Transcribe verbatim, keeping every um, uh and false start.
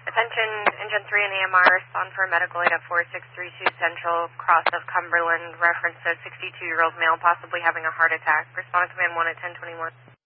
Attention, Engine three and A M R, respond for medical aid at four six three two Central, cross of Cumberland, reference to a sixty-two-year-old male possibly having a heart attack. Respond to command one at ten twenty-one.